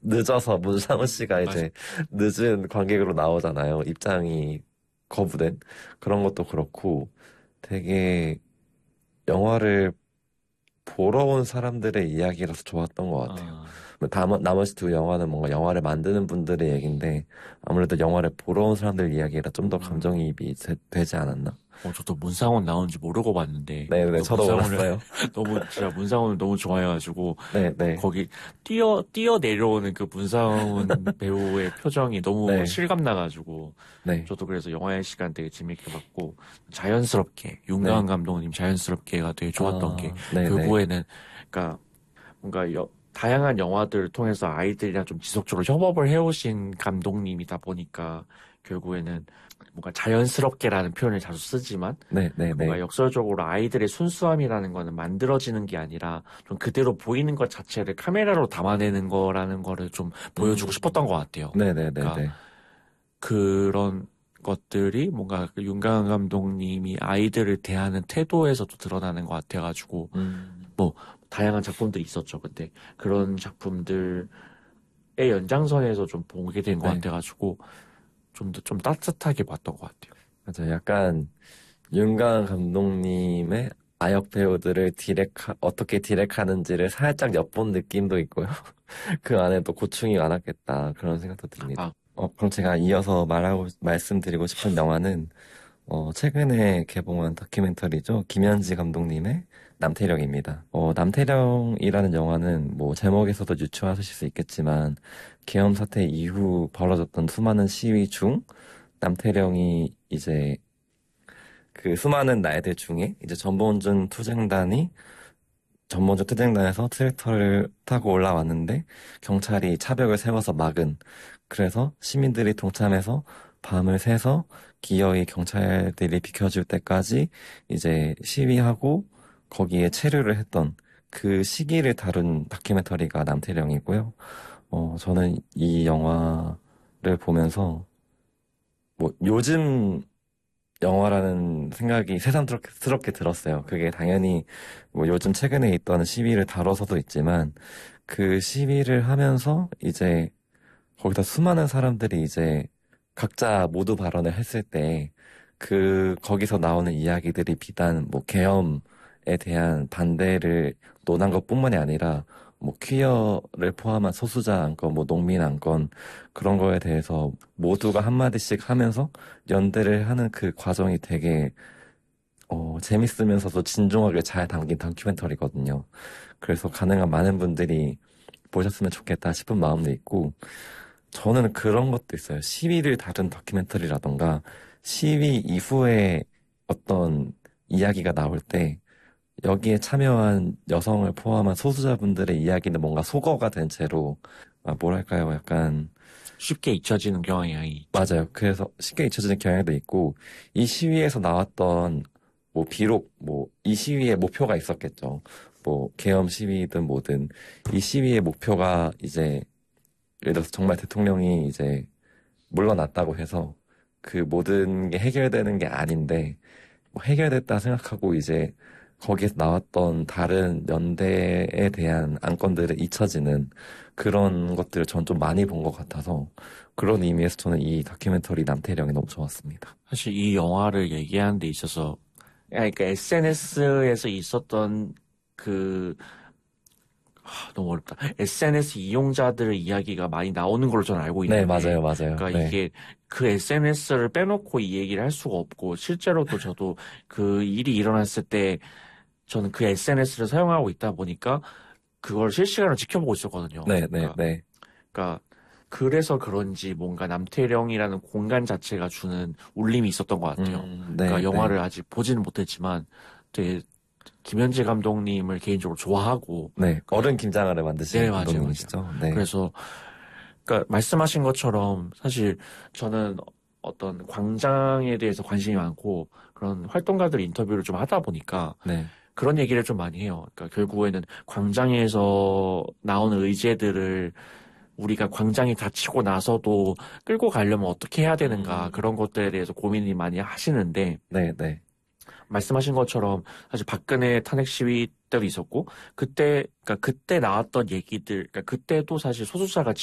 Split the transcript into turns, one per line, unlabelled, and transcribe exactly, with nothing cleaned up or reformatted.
늦어서 문상훈 씨가
맞아.
이제 늦은 관객으로 나오잖아요. 입장이 거부된 그런 것도 그렇고 되게 영화를 보러 온 사람들의 이야기라서 좋았던 것 같아요.
어,
뭐 다음, 나머지 두 영화는 뭔가 영화를 만드는 분들의 얘기인데 아무래도 영화를 보러 온 사람들 이야기라 좀 더
음,
감정이입이 되, 되지 않았나?
어, 저도 문상훈 나오는지 모르고 봤는데,
네네,
저도
저도
문상훈을,
몰랐어요.
너무, 진짜 문상훈을 너무 좋아해가지고,
네네,
거기, 뛰어, 뛰어 내려오는 그 문상훈 배우의 표정이 너무
네,
실감나가지고,
네,
저도 그래서 영화의 시간 되게 재밌게 봤고, 자연스럽게, 윤가은
네.
감독님 자연스럽게가 되게 좋았던 게,
아, 네네,
결국에는, 그니까, 뭔가 여, 다양한 영화들을 통해서 아이들이랑 좀 지속적으로 협업을 해오신 감독님이다 보니까 결국에는 뭔가 자연스럽게라는 표현을 자주 쓰지만 뭔가
네네네.
역설적으로 아이들의 순수함이라는 거는 만들어지는 게 아니라 좀 그대로 보이는 것 자체를 카메라로 담아내는 거라는 거를 좀 보여주고 싶었던
음,
것 같아요. 그러니까
네네네네.
그런 것들이 뭔가 그 윤강은 감독님이 아이들을 대하는 태도에서도 드러나는 것 같아가지고
음,
뭐 다양한 작품들이 있었죠. 근데 그런 작품들의 연장선에서 좀 보게 된 것
네.
같아가지고 좀 더 좀 따뜻하게 봤던 것 같아요.
맞아요. 약간 윤가은 감독님의 아역 배우들을 디렉, 어떻게 디렉하는지를 살짝 엿본 느낌도 있고요. 그 안에 또 고충이 많았겠다. 그런 생각도 듭니다.
아,
어, 그럼 제가 이어서 말하고, 말씀드리고 싶은 영화는, 어, 최근에 개봉한 다큐멘터리죠. 김현지 감독님의 남태령입니다. 어, 남태령이라는 영화는 뭐 제목에서도 유추하실 수 있겠지만, 계엄 사태 이후 벌어졌던 수많은 시위 중, 남태령이 이제 그 수많은 날들 중에 이제 전범준 투쟁단이 전범준 투쟁단에서 트랙터를 타고 올라왔는데 경찰이 차벽을 세워서 막은 그래서 시민들이 동참해서 밤을 새서 기어이 경찰들이 비켜줄 때까지 이제 시위하고 거기에 체류를 했던 그 시기를 다룬 다큐멘터리가 남태령이고요. 어, 저는 이 영화를 보면서 뭐 요즘 영화라는 생각이 새삼스럽게 들었어요. 그게 당연히 뭐 요즘 최근에 있던 시위를 다뤄서도 있지만 그 시위를 하면서 이제 거기다 수많은 사람들이 이제 각자 모두 발언을 했을 때 그 거기서 나오는 이야기들이 비단 뭐 계엄에 대한 반대를 논한 것뿐만이 아니라 뭐 퀴어를 포함한 소수자 안건, 뭐 농민 안건 그런 거에 대해서 모두가 한마디씩 하면서 연대를 하는 그 과정이 되게 어, 재밌으면서도 진중하게 잘 담긴 다큐멘터리거든요. 그래서 가능한 많은 분들이 보셨으면 좋겠다 싶은 마음도 있고 저는 그런 것도 있어요. 시위를 다룬 다큐멘터리라던가 시위 이후에 어떤 이야기가 나올 때 여기에 참여한 여성을 포함한 소수자분들의 이야기는 뭔가 소거가 된 채로 아, 뭐랄까요? 약간
쉽게 잊혀지는 경향이 있죠.
맞아요. 그래서 쉽게 잊혀지는 경향도 있고 이 시위에서 나왔던 뭐 비록 뭐 이 시위의 목표가 있었겠죠. 뭐 계엄 시위든 뭐든 이 시위의 목표가 이제 예를 들어서 정말 대통령이 이제 물러났다고 해서 그 모든 게 해결되는 게 아닌데 뭐 해결됐다 생각하고 이제 거기에서 나왔던 다른 연대에 대한 안건들을 잊혀지는 그런 것들을 전 좀 많이 본 것 같아서 그런 의미에서 저는 이 다큐멘터리 남태령이 너무 좋았습니다.
사실 이 영화를 얘기하는 데 있어서 그러니까 에스엔에스에서 있었던 그 하, 너무 어렵다. 에스엔에스 이용자들의 이야기가 많이 나오는 걸로 저는 알고
네,
있는데,
맞아요, 맞아요.
그러니까
네,
이게 그 에스엔에스를 빼놓고 이 얘기를 할 수가 없고, 실제로도 저도 그 일이 일어났을 때 저는 그 에스엔에스를 사용하고 있다 보니까 그걸 실시간으로 지켜보고 있었거든요.
네, 네,
그러니까,
네.
그러니까 그래서 그런지 뭔가 남태령이라는 공간 자체가 주는 울림이 있었던 것 같아요.
음,
그러니까
네, 네,
영화를 아직 보지는 못했지만 되게 김현재 감독님을 개인적으로 좋아하고,
네.
그러니까
어른 김장하를
네,
만드신
맞아요, 맞아요.
감독님이시죠? 네,
그래서, 그러니까 말씀하신 것처럼 사실 저는 어떤 광장에 대해서 관심이 많고 그런 활동가들 인터뷰를 좀 하다 보니까
네,
그런 얘기를 좀 많이 해요. 그러니까 결국에는 광장에서 나오는 의제들을 우리가 광장이 닫히고 나서도 끌고 가려면 어떻게 해야 되는가
음,
그런 것들에 대해서 고민이 많이 하시는데
네, 네.
말씀하신 것처럼 사실 박근혜 탄핵 시위 때도 있었고 그때 그러니까 그때 나왔던 얘기들 그러니까 그때도 사실 소수자가